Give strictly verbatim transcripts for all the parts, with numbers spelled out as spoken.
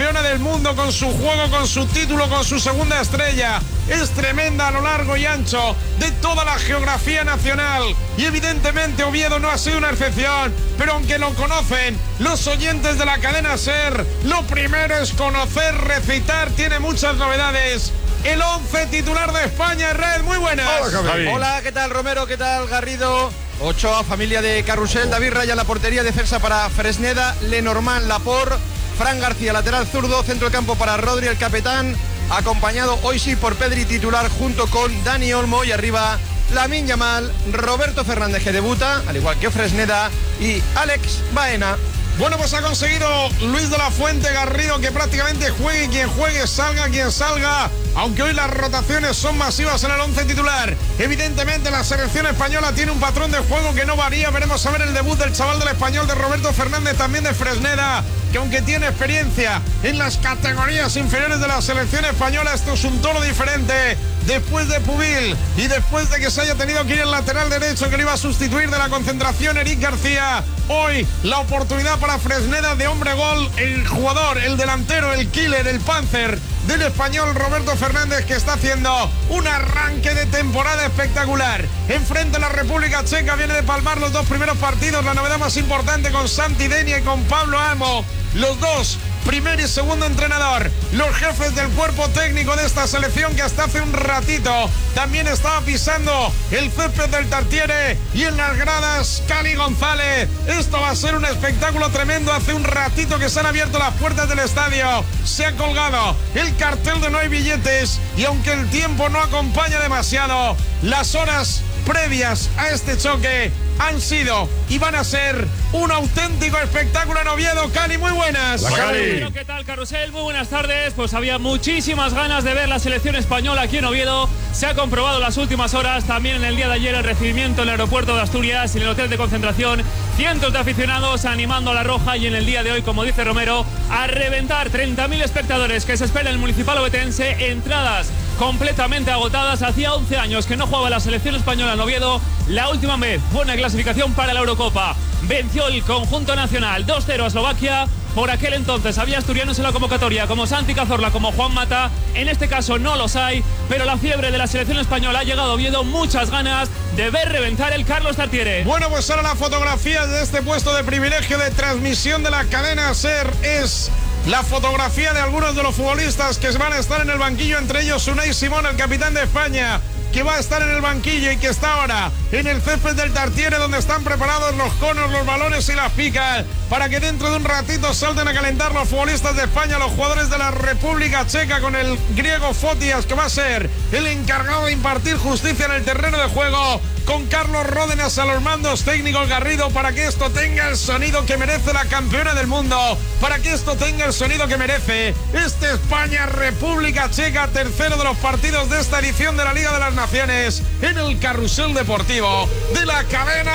campeona del mundo con su juego, con su título, con su segunda estrella. Es tremenda a lo largo y ancho de toda la geografía nacional. Y evidentemente Oviedo no ha sido una excepción, pero aunque lo conocen los oyentes de la cadena SER, lo primero es conocer, recitar, tiene muchas novedades. El once titular de España, Red, muy buenas. Hola, Hola, ¿qué tal Romero? ¿Qué tal Garrido? Ochoa, familia de Carrusel, David Raya, la portería, defensa para Fresneda, Lenormand, Laporte, Fran García, lateral zurdo, centro de campo para Rodri, el capitán, acompañado hoy sí por Pedri, titular, junto con Dani Olmo, y arriba Lamine Yamal, Roberto Fernández, que debuta, al igual que Fresneda, y Alex Baena. Bueno, pues ha conseguido Luis de la Fuente, Garrido, que prácticamente juegue quien juegue, salga quien salga, aunque hoy las rotaciones son masivas en el once titular. Evidentemente la selección española tiene un patrón de juego que no varía. Veremos a ver el debut del chaval del Español, de Roberto Fernández, también de Fresneda, que aunque tiene experiencia en las categorías inferiores de la selección española, esto es un tono diferente. Después de Pubil y después de que se haya tenido que ir el lateral derecho que lo iba a sustituir de la concentración, Eric García, hoy la oportunidad para Fresneda de hombre gol, el jugador, el delantero, el killer, el panzer del Español, Roberto Fernández, que está haciendo un arranque de temporada espectacular. Enfrente la República Checa, viene de palmar los dos primeros partidos, la novedad más importante con Santi Denia y con Pablo Amo, los dos primer y segundo entrenador, los jefes del cuerpo técnico de esta selección, que hasta hace un ratito también estaba pisando el césped del Tartiere, y en las gradas Cali González. Esto va a ser un espectáculo tremendo. Hace un ratito que se han abierto las puertas del estadio, se ha colgado el cartel de no hay billetes, y aunque el tiempo no acompaña demasiado, las horas previas a este choque han sido y van a ser un auténtico espectáculo en Oviedo. Cali, muy buenas. Bueno, ¿qué tal, Carrusel? Muy buenas tardes. Pues había muchísimas ganas de ver la selección española aquí en Oviedo. Se ha comprobado en las últimas horas, también en el día de ayer, el recibimiento en el aeropuerto de Asturias y en el hotel de concentración. Cientos de aficionados animando a la roja, y en el día de hoy, como dice Romero, a reventar. treinta mil espectadores que se espera en el Municipal Ovetense. Entradas completamente agotadas. Hacía once años que no jugaba la selección española en Oviedo. La última vez buena clasificación para la Eurocopa. Venció el conjunto nacional dos cero a Eslovaquia. Por aquel entonces había asturianos en la convocatoria como Santi Cazorla, como Juan Mata. En este caso no los hay, pero la fiebre de la selección española ha llegado a Oviedo. Muchas ganas de ver reventar el Carlos Tartiere. Bueno, pues ahora la fotografía de este puesto de privilegio de transmisión de la cadena SER es la fotografía de algunos de los futbolistas que van a estar en el banquillo, entre ellos Unai Simón, el capitán de España, que va a estar en el banquillo y que está ahora en el césped del Tartiere, donde están preparados los conos, los balones y las picas, para que dentro de un ratito salten a calentar los futbolistas de España, los jugadores de la República Checa, con el griego Fotias, que va a ser el encargado de impartir justicia en el terreno de juego, con Carlos Ródenas a los mandos técnicos, Garrido, para que esto tenga el sonido que merece la campeona del mundo, para que esto tenga el sonido que merece este España-República Checa, tercero de los partidos de esta edición de la Liga de las Naciones, en el Carrusel Deportivo de la cadena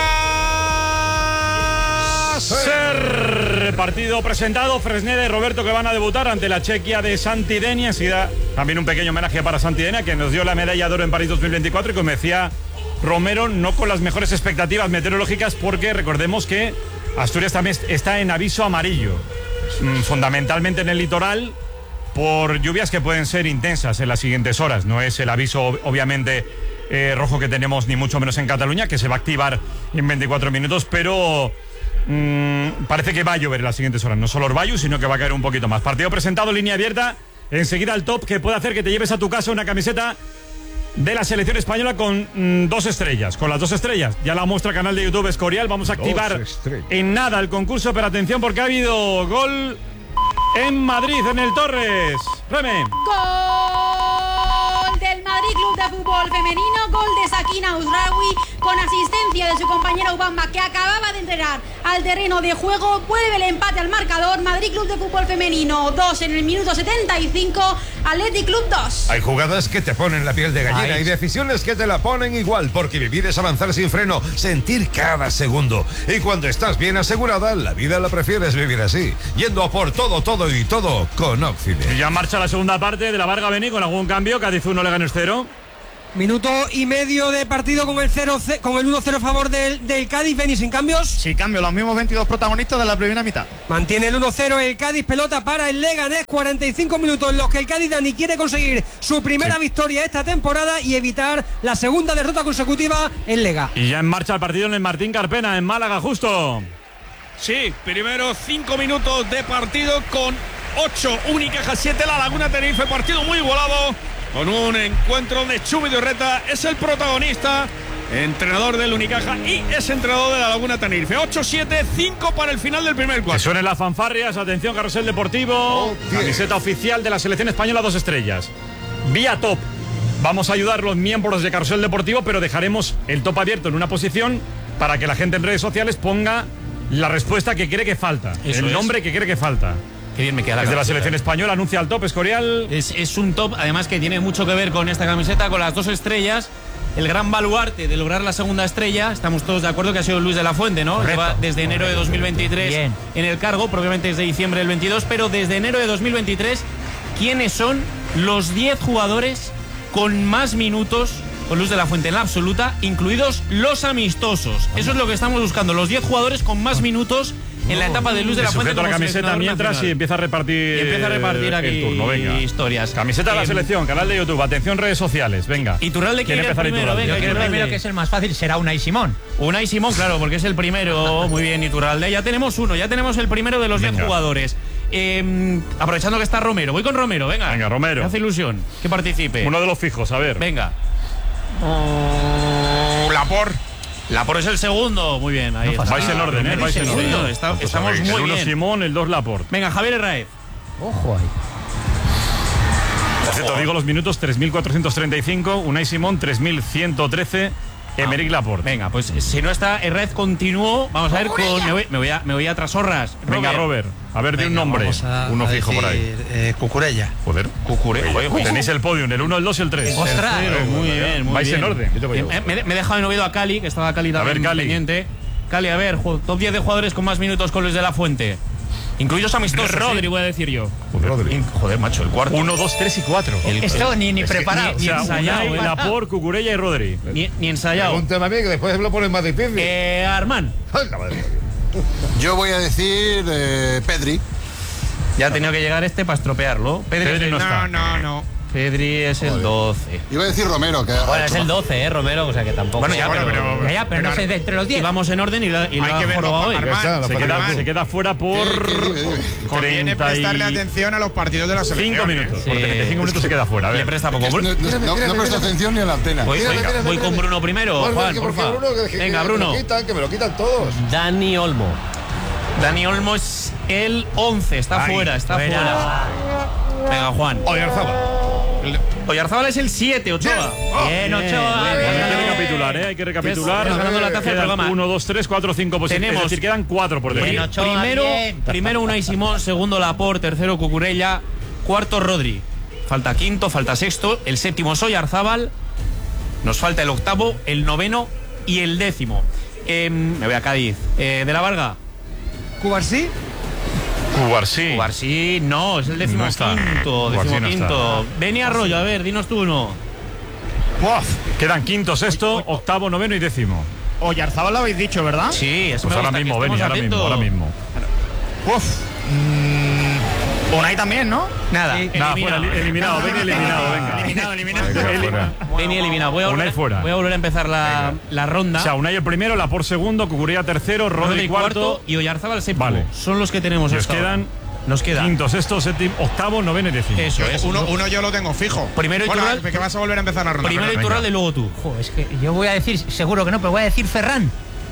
SER. Partido presentado, Fresneda y Roberto, que van a debutar ante la Chequia de Santi Denia. Enseguida también un pequeño homenaje para Santi Denia, que nos dio la medalla de oro en París dos mil veinticuatro, y como decía Romero, no con las mejores expectativas meteorológicas, porque recordemos que Asturias también está en aviso amarillo, fundamentalmente en el litoral, por lluvias que pueden ser intensas en las siguientes horas. No es el aviso, obviamente, eh, rojo que tenemos, ni mucho menos en Cataluña, que se va a activar en veinticuatro minutos, pero mmm, parece que va a llover en las siguientes horas. No solo Orbayu, sino que va a caer un poquito más. Partido presentado, línea abierta. Enseguida el top, que puede hacer que te lleves a tu casa una camiseta de la selección española con mmm, dos estrellas. Con las dos estrellas ya la muestra canal de YouTube Escorial. Vamos a activar en nada el concurso, pero atención, porque ha habido gol en Madrid, en el Torres. Reme. Gol del Madrid Club de Fútbol Femenino, gol de Sakina Ouzraoui, con asistencia de su compañera Ubamba, que acababa de entrar al terreno de juego. Vuelve el empate al marcador. Madrid Club de Fútbol Femenino dos en el minuto setenta y cinco, Athletic Club dos. Hay jugadas que te ponen la piel de gallina. Ay. Y decisiones que te la ponen igual, porque vivir es avanzar sin freno, sentir cada segundo. Y cuando estás bien asegurada, la vida la prefieres vivir así, yendo a por todo, todo y todo con Oxide. Y ya marcha la segunda parte de la Varga Beni con algún cambio. Cádiz uno, Leganés cero. Minuto y medio de partido con el cero, con el uno cero a favor del, del Cádiz. Beni, sin cambios. Sin cambio, los mismos veintidós protagonistas de la primera mitad. Mantiene el uno cero el Cádiz, pelota para el Leganés. cuarenta y cinco minutos en los que el Cádiz, Dani, quiere conseguir su primera sí. victoria esta temporada y evitar la segunda derrota consecutiva en Lega. Y ya en marcha el partido en el Martín Carpena, en Málaga, justo. Sí, primero cinco minutos de partido con ocho Unicaja siete, La Laguna Tenerife, partido muy igualado, con un encuentro donde Chubi de Urreta es el protagonista, entrenador del Unicaja y es entrenador de La Laguna Tenerife. ocho siete, cinco para el final del primer cuarto. Que suenen las fanfarrias, atención, Carrusel Deportivo, oh, camiseta oficial de la selección española, dos estrellas. Vía top. Vamos a ayudar los miembros de Carrusel Deportivo, pero dejaremos el top abierto en una posición para que la gente en redes sociales ponga la respuesta que cree que falta, Eso el es. nombre que cree que falta. Qué bien me queda la Desde camiseta. la selección española anuncia el top, Escorial. Es, es un top, además que tiene mucho que ver con esta camiseta, con las dos estrellas. El gran baluarte de lograr la segunda estrella, estamos todos de acuerdo que ha sido Luis de la Fuente, ¿no? Correcto. Lleva desde enero de dos mil veintitrés bien. en el cargo, probablemente desde diciembre del veintidós, pero desde enero de dos mil veintitrés, ¿quiénes son los diez jugadores con más minutos con Luis de la Fuente en la absoluta, incluidos los amistosos? Eso es lo que estamos buscando, los diez jugadores con más minutos en la etapa de Luis de la Fuente. Sujeta la camiseta mientras nacional. y empieza a repartir, y empieza a repartir aquí el turno, venga. historias. Camiseta de la eh, selección, canal de YouTube, atención redes sociales, venga. Iturralde quiere empezar primero, venga. Yo creo el primero, que es el más fácil, será Unai Simón. Unai Simón, claro, porque es el primero. Muy bien, Iturralde. Ya tenemos uno, ya tenemos el primero de los diez jugadores. Eh, aprovechando que está Romero, voy con Romero, venga. Venga, Romero. Me hace ilusión que participe. Uno de los fijos, a ver. Venga. Oh, Laporte. Laporte es el segundo, muy bien. Ahí no, está. vais en orden, ¿eh? Vais en orden. No, está, estamos muy el uno bien. Simón, el dos Laporte. Venga, Javier Herráez. Ojo ahí. Por cierto, digo los minutos: tres mil cuatrocientos treinta y cinco, Unai Simón tres mil ciento trece, Emerick Laporte. Venga, pues si no está Herráez, continúo. Vamos a ver con. Me voy, me voy a, me voy a Trasorras. Venga, Robert. A ver, de un nombre. A, uno a fijo decir, por ahí. Eh, Cucurella. Joder. Cucurella. Tenéis el podium, el uno, el dos y el tres. ¡Ostras! Muy bien, muy Vais bien. en orden. Me, me, me he dejado en oído a Cali, que estaba Cali también. A ver, Cali. Pendiente. Cali, a ver, top diez de jugadores con más minutos con Luis de la Fuente. Incluidos amistosos. Rodri, ¿sí? voy a decir yo. Joder, Joder, macho, el cuarto. uno, dos, tres y cuatro. El, Esto ni, ni preparado. Ni, ni o sea, ensayado. Unai, Laporte, Cucurella y Rodri. Ni, ni ensayado. Pregúntame a mí, que después lo ponen más difícil. Eh, Armán. Yo voy a decir eh, Pedri. Ya ha tenido que llegar este para estropearlo. Pedri, Pedri no está. No, no, no. Pedri es el doce. Iba a decir Romero, que bueno, es el doce, ¿eh, Romero? O sea que tampoco. Bueno, ya, bueno, pero, pero, ya, ya, pero, pero no sé, de entre los diez. Vamos en orden y la, y hay la que verlo hoy. Armán, Se queda, se queda fuera por. Conviene prestarle atención a los partidos de la selección. cinco minutos. Sí. Por treinta y cinco minutos se queda fuera. A ver. Le presta poco. no, no, no, no presta atención ni a la antena. Voy, Mira, voy- mira, mira, voy mira, con mira. Bruno primero. Bueno, Juan, que por porque favor. Bruno, que- que- Venga, que Bruno. Me lo quitan, que me lo quitan todos. Dani Olmo. Dani Olmo es el once. Está Ahí, fuera, está fuera. fuera. Venga, Juan. Oyarzábal. Oyarzábal es el siete, Ochoa. Bien, Ochoa. Bien, bien, bien. Hay que recapitular, ¿eh? Hay que recapitular. Estás ganando la taza del Quedan programa. uno, dos, tres, cuatro, cinco posiciones. Tenemos- Es decir, quedan cuatro por Bien, delante. Ochoa, Primero, bien. primero Unai Simón, segundo Laporte, tercero Cucurella, cuarto Rodri. Falta quinto, falta sexto, el séptimo es Oyarzábal, nos falta el octavo, el noveno y el décimo. Eh, me voy a Cádiz. Eh, ¿De la Varga? Cubarsí. Cubarsí. Cubarsí, no, es el décimo No está. quinto. Cubarsí Décimo no quinto. Beni Arroyo, a ver, dinos tú uno. Quedan quinto, sexto, octavo, noveno y décimo. Oyarzábal lo habéis dicho, ¿verdad? Sí, eso Pues me ahora gusta, que mismo, Beni, estemos ahora mismo, atentos. ahora mismo. Uf. Mm, Unai también, ¿no? Nada, Sí. Nada, eliminado. fuera, eliminado, Beni eliminado, venga. Eliminado, eliminado. Eli- Beni eliminado. Voy a Unai volver, fuera. voy a volver a empezar la, la ronda. O sea, Unai el primero, Laporte segundo, Cucurella tercero, Rodri Rodri cuarto. y Oyarzábal séptimo. Vale. Son los que tenemos. Nos hasta ahora. quedan Nos queda. quinto, sexto, séptimo, octavo, noveno y décimo. Eso Yo- es. uno, uno yo lo tengo fijo. Primero bueno, Iturralde- que vas a volver a empezar la ronda. Primero pero- Iturralde y luego tú. Ojo, es que yo voy a decir, seguro que no, pero voy a decir Ferran.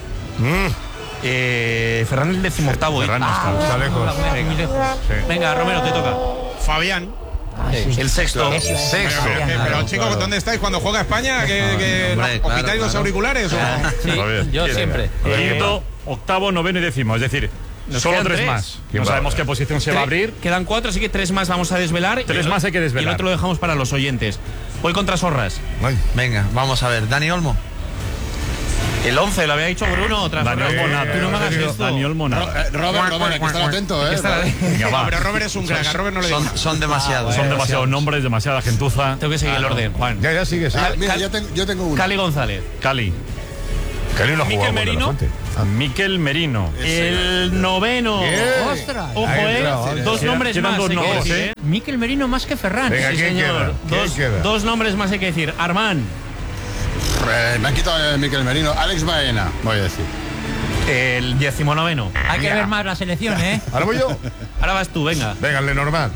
Eh, Ferran el decimoctavo. Ferran no está, está lejos. Muy lejos. Venga, Romero, te toca. Fabián. Ah, sí. El sexto. Eso, eso. Sexto. Pero, Fabián, pero, claro, chicos, claro. ¿dónde estáis cuando juega España? ¿Que, que Hombre, os claro, quitáis los claro. auriculares? o- Sí, A ver, yo ¿quién siempre. era? Eh, Quinto, octavo, noveno y décimo. Es decir, Nos solo quedan tres, tres. más. ¿Quién No va sabemos a qué posición se va a abrir. Quedan cuatro, así que tres más vamos a desvelar. Tres Y el- más hay que desvelar. Y el otro lo dejamos para los oyentes. Voy contra Sorras. Ay. Venga, vamos a ver. Dani Olmo. El once, lo había dicho Bruno otra vez. Daniel Monada. Tú no me hagas esto. Daniel Monada. Eh, Robert, Robert, hay que estar atento, ¿eh? Venga, va. Pero Robert es un crack, a Robert no le digas. Son, son demasiados. Son demasiados nombres, demasiada gentuza. Tengo que seguir el orden, Juan. Ya, ya sigue, sigue. Ah, mira, yo tengo, yo tengo uno. Cali González. Cali. Cali no ha jugado Miquel con De La Merino. Fuente. Miquel Merino. El noveno. ¡Ostras! Ojo, Ahí eh. entra, Dos quedan- nombres quedan más. dos hay que nombres, decir, ¿eh? Miquel Merino más que Ferran. Venga, Sí, ¿quién señor. queda? ¿Quién Dos, queda? dos nombres más hay que decir. Armán. Eh, me han quitado a Miquel Merino. Alex Baena, voy a decir. El decimonoveno. Hay que ver más la selección, ¿eh? Ahora voy yo. Ahora vas tú, venga. Venga, el Lenormand.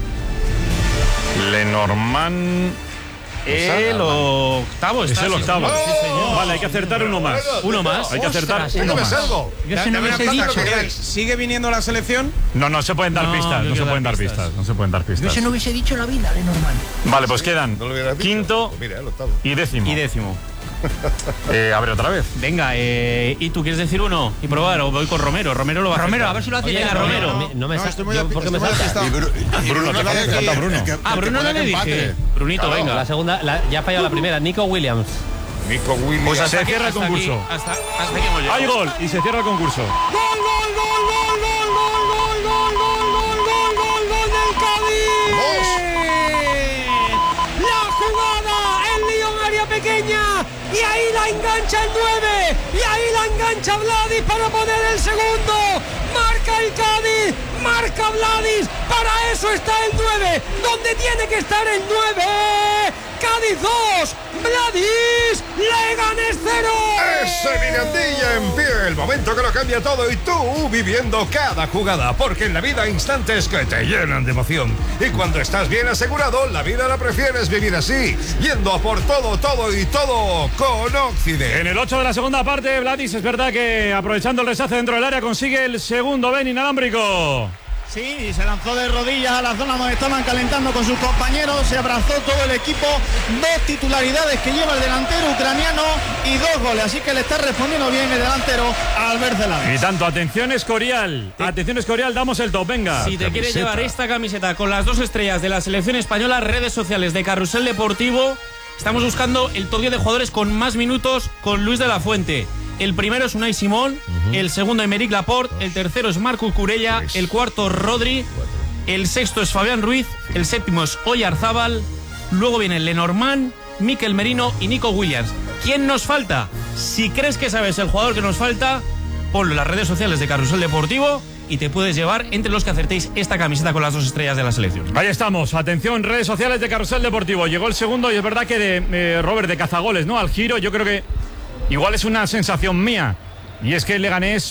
Lenormand. El octavo. Es está, el sí, octavo. señor. Sí, señor. Vale, hay que acertar uno más. Uno más. Hay que acertar Ostras, uno ¿Qué me más. salgo? Yo se no Dame una hubiese plata, dicho. Curiel. ¿Sigue viniendo la selección? No, no se pueden dar No, pistas. no No se quiero pueden dar dar pistas. pistas. No se pueden dar Yo pistas. se no hubiese dicho la vida, Lenormand. Vale, pues quedan No lo hubiera dicho. quinto Pues mira, el octavo. y décimo. Y décimo. Eh, a ver, otra vez. Venga, eh, ¿y tú quieres decir uno? Y probar, o voy con Romero. Romero lo va a Romero, acertar. a ver si lo hace Oye, ya, Romero. Romero. No me No, sa- estoy muy yo, api- ¿por qué me estoy muy salta? apistado. Y Bru- y Bruno, te te falta- falta falta Bruno. Que- que- Ah, que Bruno no pueda le que dije. empate. Brunito, Claro. venga. La segunda, la- ya ha fallado la primera. Nico Williams. Nico Williams. Pues hasta Hasta se aquí- cierra el hasta aquí- concurso. Hasta, hasta aquí hemos llegado. Hay gol y se cierra el concurso. ¡Gol, gol, gol, gol, gol, gol, gol, gol, gol, gol, gol, gol, gol del Cádiz! La jugada, el lío en área pequeña, y ahí la engancha el nueve, y ahí la engancha Vladis para poner el segundo. Marca el Cádiz, marca Vladis, para eso está el nueve, donde tiene que estar el nueve. Cádiz dos, Vladis, Leganés cero. Ese Mirandilla en pie, el momento que lo cambia todo y tú viviendo cada jugada, porque en la vida hay instantes que te llenan de emoción. Y cuando estás bien asegurado, la vida la prefieres vivir así, yendo a por todo, todo y todo con Occident. En el ocho de la segunda parte, Vladis, es verdad que aprovechando el rechace dentro del área consigue el segundo Ben inalámbrico. Sí, y se lanzó de rodillas a la zona donde estaban calentando con sus compañeros, se abrazó todo el equipo, dos titularidades que lleva el delantero ucraniano y dos goles, así que le está respondiendo bien el delantero Albert Zelán. Y tanto, atención Escorial, atención Escorial, damos el top, venga. Si te quieres Camiseta. llevar esta camiseta con las dos estrellas de la selección española, redes sociales de Carrusel Deportivo, estamos buscando el top diez de jugadores con más minutos con Luis de la Fuente. El primero es Unai Simón, el segundo Aymeric Laporte, el tercero es Marco Curella, el cuarto Rodri, el sexto es Fabián Ruiz, el séptimo es Oyarzábal, luego viene Lenormand, Miquel Merino y Nico Williams. ¿Quién nos falta? Si crees que sabes el jugador que nos falta, ponlo en las redes sociales de Carrusel Deportivo y te puedes llevar entre los que acertéis esta camiseta con las dos estrellas de la selección. Ahí estamos, atención, redes sociales de Carrusel Deportivo. Llegó el segundo y es verdad que de eh, Robert de cazagoles, ¿no? Al giro, yo creo que igual es una sensación mía. Y es que el Leganés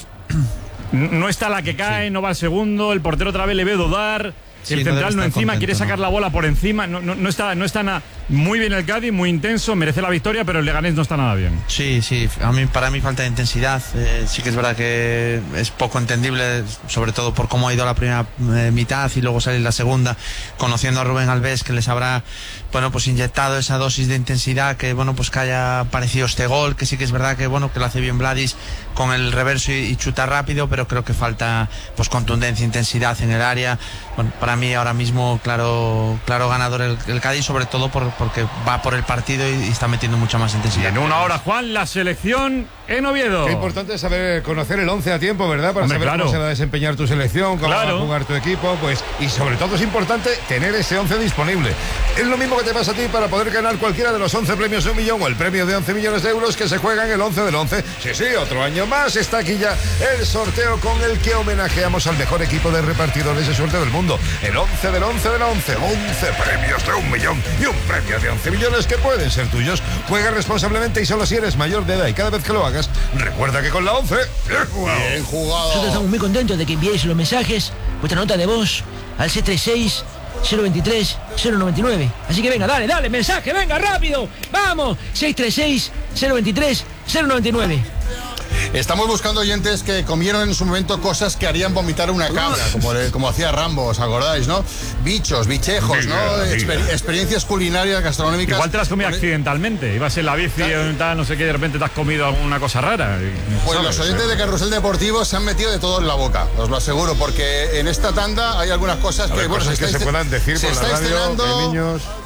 no está la que cae, no va al segundo, el portero otra vez le ve dudar. Sí, el no central debe no estar encima, contento, quiere sacar ¿no? la bola por encima. No, no, no está, no está nada. Muy bien el Cádiz, muy intenso, merece la victoria, pero el Leganés no está nada bien. Sí, sí, a mí, para mí falta de intensidad. Eh, sí que es verdad que es poco entendible, sobre todo por cómo ha ido la primera eh, mitad y luego salir la segunda, conociendo a Rubén Alves, que les habrá, bueno, pues inyectado esa dosis de intensidad, que bueno, pues que haya parecido este gol, que sí que es verdad que bueno, que lo hace bien Vladis con el reverso y, y chuta rápido, pero creo que falta pues contundencia, intensidad en el área. Bueno, para mí ahora mismo claro, claro ganador el, el Cádiz, sobre todo por, porque va por el partido y, y está metiendo mucha más Y intensidad. en una hora, Juan, la selección en Oviedo. Qué importante es saber conocer el once a tiempo, ¿verdad? Para Hombre, saber claro. cómo se va a desempeñar tu selección, cómo Claro. va a jugar tu equipo, pues, y sobre todo es importante tener ese once disponible. Es lo mismo que te pasa a ti para poder ganar cualquiera de los once premios de un millón o el premio de once millones de euros que se juegan el once del once. Sí, sí, otro año más está aquí ya el sorteo con el que homenajeamos al mejor equipo de repartidores de suerte del mundo. El once del once del once. once premios de un millón y un premio de once millones que pueden ser tuyos. Juega responsablemente y solo si eres mayor de edad, y cada vez que lo hagas, recuerda que con la once, bien jugado. Bien jugado. Nosotros estamos muy contentos de que enviéis los mensajes, vuestra nota de voz, al seis tres seis, cero veintitrés, cero noventa y nueve. Así que venga, dale, dale, mensaje, venga, rápido. Vamos, seis tres seis, cero veintitrés, cero noventa y nueve. Estamos buscando oyentes que comieron en su momento cosas que harían vomitar una cabra, como, le- como hacía Rambo, ¿os acordáis, no? Bichos, bichejos, ¿no? Diga, Exper- diga. experiencias culinarias, gastronómicas. Igual te las comido Con- accidentalmente. Ibas en la bici Claro. o tal, no sé qué, de repente te has comido alguna cosa rara. Pues ¿Sabes? los oyentes de Carrusel Deportivo se han metido de todo en la boca, os lo aseguro, porque en esta tanda hay algunas cosas A que, ver, bueno, cosas que está se este- puedan decir se por la está radio, estrenando- que niños...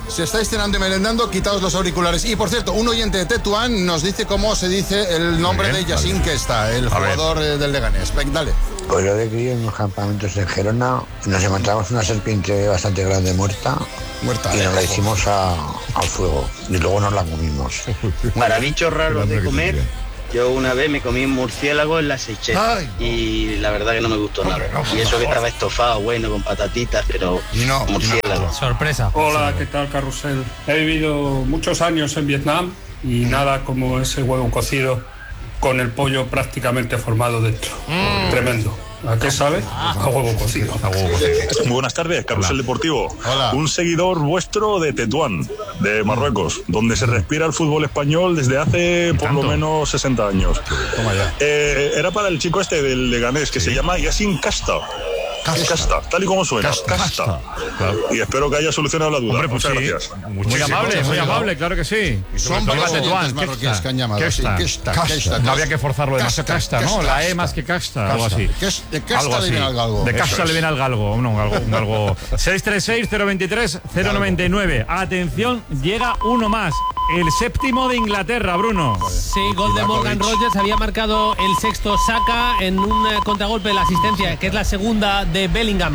si estáis cenando y merendando, quitaos los auriculares. Y por cierto, un oyente de Tetuán nos dice cómo se dice el nombre bien, de Yacine vale. Questa, el a jugador ver. del Leganés. Ven, dale. Pues yo de crío en unos campamentos en Gerona nos encontramos una serpiente bastante grande muerta. Muerta. Y nos la hicimos a, al fuego. Y luego nos la comimos. Para bichos raros de comer, yo una vez me comí un murciélago en la Seychelles. Y la verdad que no me gustó nada. Y eso que estaba estofado, bueno, con patatitas, pero no, murciélago. No. Sorpresa. Hola, ¿qué tal, Carrusel? He vivido muchos años en Vietnam y nada como ese huevo cocido con el pollo prácticamente formado dentro. Mm. Tremendo. ¿A qué sabe? A huevo cocido. A huevo cocido. Buenas tardes, Carrusel Hola. Deportivo. Hola. Un seguidor vuestro de Tetuán, de Marruecos, donde se respira el fútbol español desde hace por lo menos sesenta años. Toma ya. Eh, era para el chico este del Leganés, que se llama Yacine Questa. Casta. Casta, tal y como suena, Casta. Casta. Claro. Y espero que haya solucionado la duda. Hombre, pues muchas sí. gracias. Muy amable, muy amable, claro que sí. Son varios oyentes marroquíes que han llamado. Casta. Casta. Casta. No había que forzarlo de más. Casta, ¿no? La E más que Casta, algo así. De Casta le viene al galgo. De Casta le viene al galgo. No, galgo, un galgo. seis tres seis, cero veintitrés, cero noventa y nueve. Atención, llega uno más. El séptimo de Inglaterra, Bruno. Sí, gol de Morgan Rogers. Había marcado el sexto Saka en un eh, contragolpe de la asistencia, que es la segunda de Bellingham.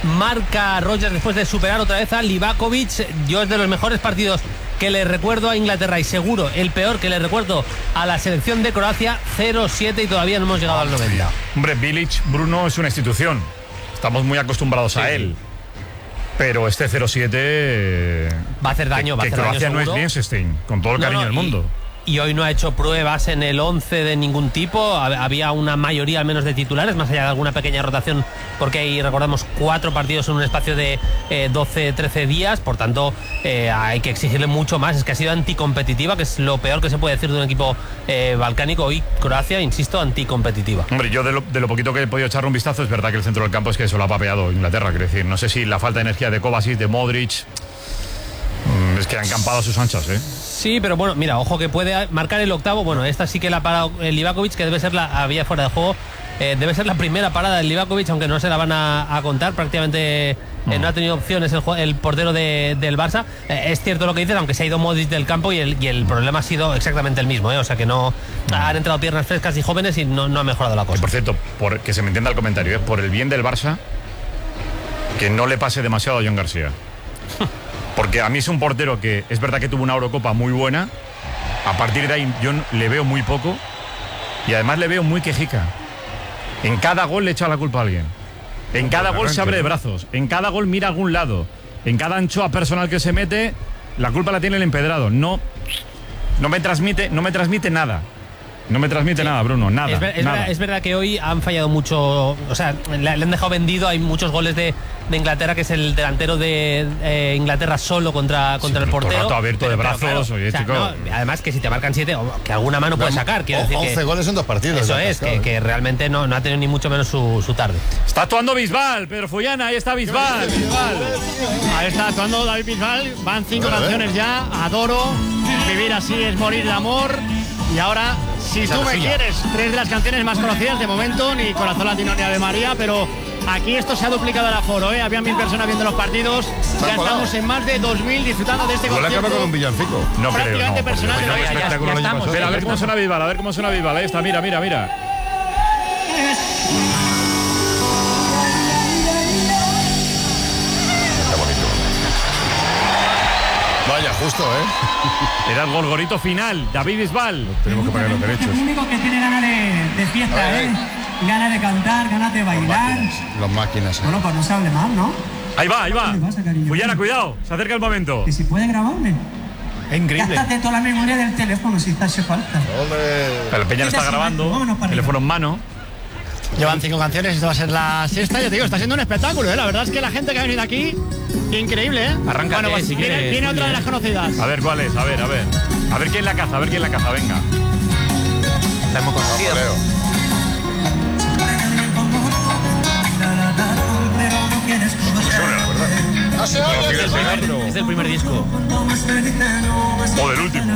Marca Rogers después de superar otra vez a Livakovic. Yo es de los mejores partidos que le recuerdo a Inglaterra y seguro el peor que le recuerdo a la selección de Croacia. Cero siete y todavía no hemos llegado al noventa. Hombre, Bilic, Bruno, es una institución. Estamos muy acostumbrados sí, a él. Pero este cero siete va a hacer daño, que, va a hacer que Croacia daño no es Liechtenstein, con todo el no, cariño no, del mundo. Y, y hoy no ha hecho pruebas en el once de ningún tipo. Había una mayoría al menos de titulares, más allá de alguna pequeña rotación, porque hay, recordamos, cuatro partidos en un espacio de eh, doce, trece días. Por tanto, eh, hay que exigirle mucho más. Es que ha sido anticompetitiva, que es lo peor que se puede decir de un equipo eh, balcánico. Hoy Croacia, insisto, anticompetitiva. Hombre, yo de lo, de lo poquito que he podido echarle un vistazo, es verdad que el centro del campo es que eso lo ha papeado Inglaterra. Quiero decir, no sé si la falta de energía de Kovacic, de Modric, mmm, es que han campado a sus anchas, ¿eh? Sí, pero bueno, mira, ojo que puede marcar el octavo. Bueno, esta sí que la ha parado el Livakovic, que debe ser la, había fuera de juego, eh, debe ser la primera parada del Livakovic, aunque no se la van a, a contar. Prácticamente eh, no. no ha tenido opciones el, el portero de, del Barça. Eh, es cierto lo que dices, aunque se ha ido Modric del campo y el, y el problema ha sido exactamente el mismo, ¿eh? O sea que no, no han entrado piernas frescas y jóvenes y no, no ha mejorado la cosa. Y por cierto, por, que se me entienda el comentario, ¿eh? Por el bien del Barça, que no le pase demasiado a John García. Porque a mí es un portero que es verdad que tuvo una Eurocopa muy buena. A partir de ahí yo le veo muy poco. Y además le veo muy quejica. En cada gol le echa la culpa a alguien. En cada gol se abre de brazos. En cada gol mira a algún lado. En cada anchoa personal que se mete, la culpa la tiene el empedrado. No, no me transmite, no me transmite nada. No me transmite sí. nada, Bruno, nada. Es, ver, es, nada. Verdad, es verdad que hoy han fallado mucho, o sea, le, le han dejado vendido. Hay muchos goles de, de Inglaterra, que es el delantero de eh, Inglaterra solo contra, contra sí, el portero. Todo rato abierto pero, de brazos, claro, oye, o sea, chico. No, además que si te marcan siete, que alguna mano puede sacar. Quiero decir once que, goles en dos partidos. Eso es, que, que realmente no, no ha tenido ni mucho menos su, su tarde. Está actuando Bisbal, Pedro Fullana, ahí está Bisbal. Bisbal. Ahí está actuando David Bisbal, van cinco bueno, canciones ya, Adoro, Vivir así es morir de amor. Y ahora, si tú me quieres, tres de las canciones más conocidas de momento, ni Corazón Latino ni Ave María, pero aquí esto se ha duplicado el aforo, ¿eh? Había mil personas viendo los partidos, ya estamos en más de dos mil disfrutando de este concierto. ¿Con un villancico? No prácticamente creo, no, personal. No, ya, ya, ya estamos, Espera, a ver cómo suena Bisbal, a ver cómo suena Bisbal. Ahí está, mira, mira, mira. Vaya, justo, ¿eh? Era el gorgorito final, David Bisbal. Tenemos que pagar los derechos. El público que tiene ganas de, de fiesta, ay, ¿eh? Ay. Ganas de cantar, ganas de bailar. Las máquinas. Bueno, pues no se hable más, ¿no? Ahí va, ahí va. Fullana, cuidado, se acerca el momento. Que si puede grabarme. Es increíble. Gástate toda la memoria del teléfono si te hace falta. Hombre. Pero el Peña está grabando, teléfono en mano. Llevan cinco canciones, esto va a ser la sexta. Yo te digo, está siendo un espectáculo, ¿eh? La verdad es que la gente que ha venido aquí, increíble, ¿eh? Arranca, bueno, pues si viene, quieres, viene otra de las conocidas. A ver cuál es, a ver, a ver. A ver quién la caza, a ver quién la caza, venga. La hemos conocido. No se oye, es, el primer, es del primer disco. O del último.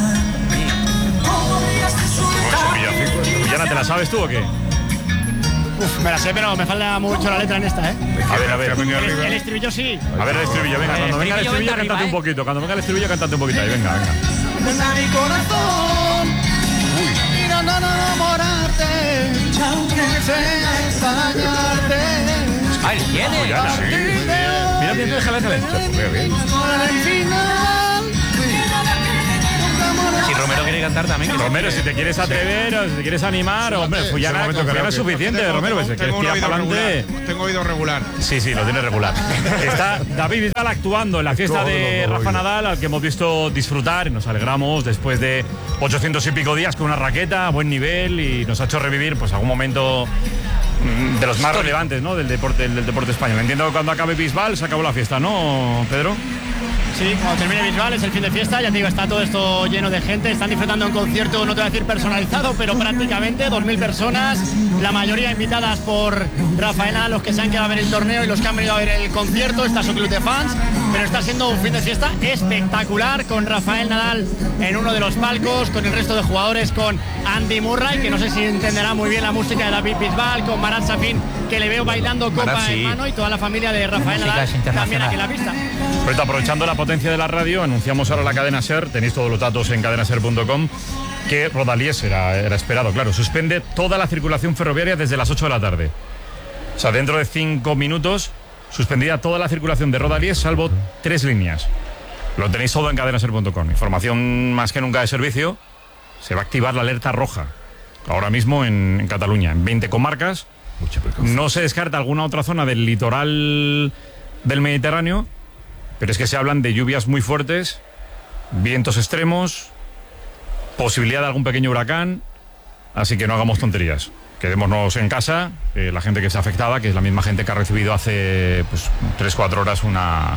¿Ya no te la sabes tú o qué? Uf, me la sé, pero me falta mucho la letra en esta, ¿eh? A ver, a ver. El, el estribillo sí. A ver el estribillo, venga. Cuando venga el estribillo, arriba, cántate ¿eh? un poquito. Cuando venga el estribillo, cántate un poquito ahí. Venga, venga. Desde mi corazón, mira, no enamorarte, aunque sea extrañarte. Ah, él tiene. Ya, sí. Mira, mira, déjale, déjale. Si Romero quiere cantar también. que Romero, se si te quieres atrever o si te quieres animar, hombre, Fullana, Fullana es suficiente, Romero, pues si quieres tirar para adelante. Tengo oído regular. Sí, sí, lo tiene regular. Está David Bisbal actuando en la fiesta de Rafa Nadal, al que hemos visto disfrutar y nos alegramos después de ochocientos y pico días con una raqueta a buen nivel y nos ha hecho revivir pues algún momento de los más relevantes, ¿no? del deporte del deporte español. Entiendo que cuando acabe Bisbal se acabó la fiesta, ¿no, Pedro? Sí, cuando termine Bisbal es el fin de fiesta, ya te digo, está todo esto lleno de gente, están disfrutando de un concierto, no te voy a decir personalizado, pero prácticamente dos mil personas, la mayoría invitadas por Rafael Nadal, los que se han quedado a ver el torneo y los que han venido a ver el concierto, está su club de fans, pero está siendo un fin de fiesta espectacular con Rafael Nadal en uno de los palcos, con el resto de jugadores, con Andy Murray, que no sé si entenderá muy bien la música de David Bisbal, con Marat Safin, que le veo bailando copa Marat, sí. en mano, y toda la familia de Rafael Nadal también aquí en la pista. Pues aprovechando la potencia de la radio, anunciamos ahora la cadena SER, tenéis todos los datos en cadena ser punto com, que Rodalies era, era esperado, claro, suspende toda la circulación ferroviaria desde las ocho de la tarde. O sea, dentro de cinco minutos suspendida toda la circulación de Rodalies, salvo tres líneas. Lo tenéis todo en cadena ser punto com. Información más que nunca de servicio. Se va a activar la alerta roja ahora mismo en, en Cataluña, en veinte comarcas. No se descarta alguna otra zona del litoral del Mediterráneo, pero es que se hablan de lluvias muy fuertes, vientos extremos, posibilidad de algún pequeño huracán, así que no hagamos tonterías. Quedémonos en casa, eh, la gente que está afectada, que es la misma gente que ha recibido hace pues, tres cuatro horas una,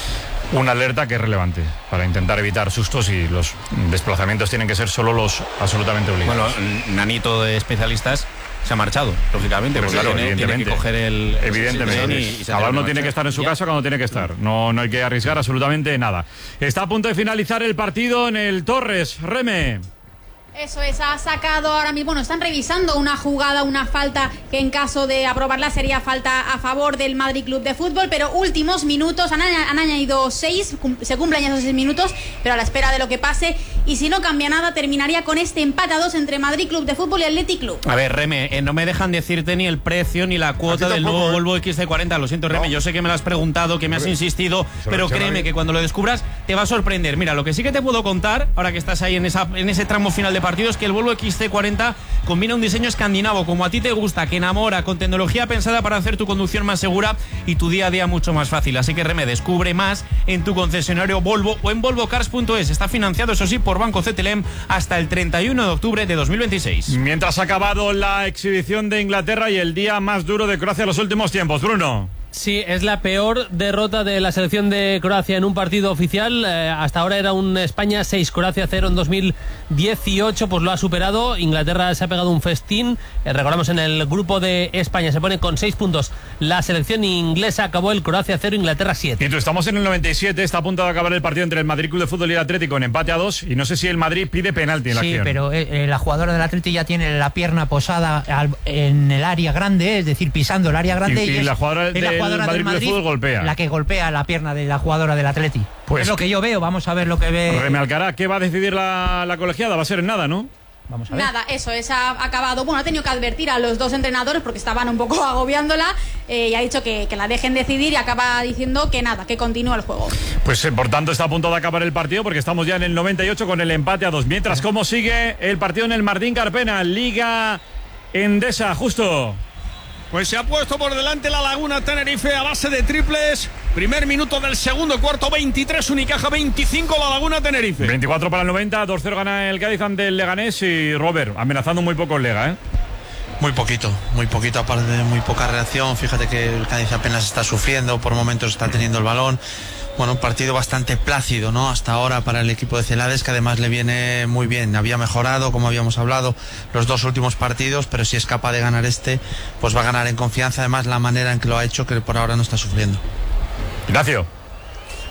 una alerta que es relevante para intentar evitar sustos, y los desplazamientos tienen que ser solo los absolutamente obligados. Bueno, Nanito de especialistas se ha marchado, lógicamente, Pues porque claro, tiene, evidentemente. tiene que coger el... Evidentemente. Y, y se Cada uno marcha. tiene que estar en su Ya. casa cuando tiene que estar. No, no hay que arriesgar absolutamente nada. Está a punto de finalizar el partido en el Torres. Reme. Eso es, ha sacado ahora mismo, bueno, están revisando una jugada, una falta que en caso de aprobarla sería falta a favor del Madrid Club de Fútbol, pero últimos minutos, han, han añadido seis, cum, se cumplen ya esos seis minutos, pero a la espera de lo que pase, y si no cambia nada, terminaría con este empate a dos entre Madrid Club de Fútbol y Athletic Club. A ver, Reme, eh, no me dejan decirte ni el precio ni la cuota del nuevo Volvo equis ce cuarenta. Lo siento, Reme, no. Yo sé que me lo has preguntado, que me has insistido, pero créeme que cuando lo descubras te va a sorprender. Mira, lo que sí que te puedo contar, ahora que estás ahí en, esa, en ese tramo final de partido, es que el Volvo equis ce cuarenta combina un diseño escandinavo, como a ti te gusta, que enamora, con tecnología pensada para hacer tu conducción más segura y tu día a día mucho más fácil. Así que, Reme, descubre más en tu concesionario Volvo o en volvo cars punto es. Está financiado, eso sí, por Banco C T L M hasta el treinta y uno de octubre de dos mil veintiséis. Mientras ha acabado la exhibición de Inglaterra y el día más duro de Croacia en los últimos tiempos, Bruno. Sí, es la peor derrota de la selección de Croacia en un partido oficial. Eh, hasta ahora era un España seis, Croacia cero en dos mil dieciocho, pues lo ha superado. Inglaterra se ha pegado un festín. Eh, recordamos, en el grupo de España se pone con seis puntos. La selección inglesa acabó el Croacia cero, Inglaterra siete. Y tú, estamos en el noventa y siete, está a punto de acabar el partido entre el Madrid Club de Fútbol y el Atlético en empate a dos, y no sé si el Madrid pide penalti en la sí, acción. Sí, pero eh, la jugadora del Atlético ya tiene la pierna posada al, en el área grande, es decir, pisando el área grande. Y, y, y es, la jugadora es del, la jugadora Madrid del Madrid de Fútbol golpea. La que golpea la pierna de la jugadora del Atleti. Pues, es lo que yo veo, vamos a ver lo que ve. Reme Alcaraz, ¿qué va a decidir la, la colegiada? Va a ser en nada, ¿no? Vamos a ver. Nada, eso es, ha acabado. Bueno, ha tenido que advertir a los dos entrenadores porque estaban un poco agobiándola, eh, y ha dicho que, que la dejen decidir, y acaba diciendo que nada, que continúa el juego. Pues eh, por tanto está a punto de acabar el partido, porque estamos ya en el noventa y ocho con el empate a dos. Mientras, ¿cómo sigue el partido en el Martín Carpena? Liga Endesa, justo. Pues se ha puesto por delante la Laguna Tenerife a base de triples. Primer minuto del segundo cuarto, veintitrés Unicaja, veinticinco la Laguna Tenerife. veinticuatro para el noventa, dos cero gana el Cádiz ante el Leganés, y Robert, amenazando muy poco el Lega, ¿eh? Muy poquito, muy poquito, aparte de muy poca reacción. Fíjate que el Cádiz apenas está sufriendo, por momentos está teniendo el balón. Bueno, un partido bastante plácido, ¿no? Hasta ahora para el equipo de Celades, que además le viene muy bien. Había mejorado, como habíamos hablado, los dos últimos partidos, pero si es capaz de ganar este, pues va a ganar en confianza. Además, la manera en que lo ha hecho, que por ahora no está sufriendo. Ignacio.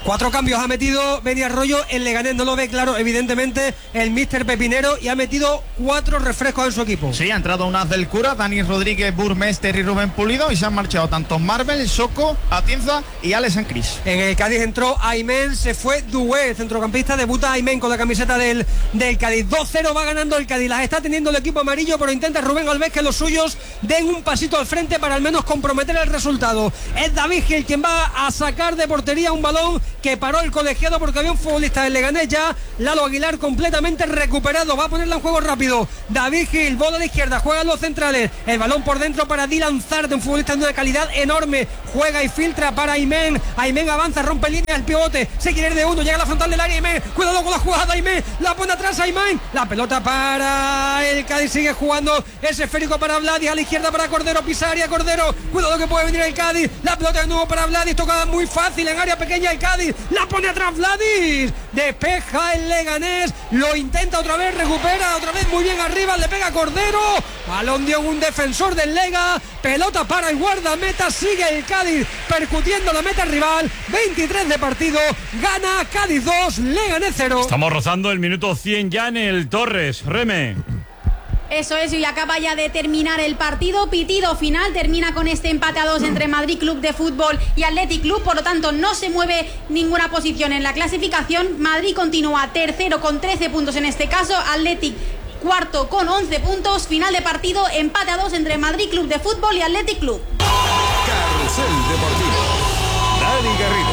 Cuatro cambios ha metido Beni Arroyo, el Leganés no lo ve claro, evidentemente, el míster Pepinero, y ha metido cuatro refrescos en su equipo. Sí, ha entrado un as del cura, Dani Rodríguez, Burmester y Rubén Pulido, y se han marchado tanto Marvel, Soco, Atienza y Alex Cris. En el Cádiz entró Aymen, se fue Dué, el centrocampista, debuta Aymen con la camiseta del, del Cádiz. dos cero va ganando el Cádiz, las está teniendo el equipo amarillo, pero intenta Rubén Alves que los suyos den un pasito al frente para al menos comprometer el resultado. Es David Gil quien va a sacar de portería un balón que paró el colegiado porque había un futbolista del Leganés ya, Lalo Aguilar, completamente recuperado, va a ponerla en juego rápido. David Gil, bola a la izquierda, juegan los centrales, el balón por dentro para Dylan Zarte, un futbolista de una calidad enorme, juega y filtra para Aymen, Aymen avanza, rompe línea, el pivote, se quiere ir de uno, llega a la frontal del área, Aymen, cuidado con la jugada, Aymen, la pone atrás Aymen, la pelota para el Cádiz, sigue jugando, es esférico para Vladis, a la izquierda para Cordero, Pisaria, Cordero, cuidado que puede venir el Cádiz, la pelota de nuevo para Vladis, tocada muy fácil en área pequeña el Cádiz, la pone atrás Vladis, despeja el Leganés, lo intenta otra vez, recupera otra vez muy bien arriba, le pega Cordero, balón dio un defensor del Lega, pelota para el guardameta, sigue el Cádiz percutiendo la meta rival, veintitrés de partido, gana Cádiz dos, Leganés cero. Estamos rozando el minuto cien ya en el Torres, Reme. Eso es, y acaba ya de terminar el partido, pitido final, termina con este empate a dos entre Madrid Club de Fútbol y Athletic Club, por lo tanto no se mueve ninguna posición en la clasificación. Madrid continúa tercero con trece puntos en este caso, Athletic cuarto con once puntos, final de partido, empate a dos entre Madrid Club de Fútbol y Athletic Club. Carrusel Deportivo. Dani Garrido.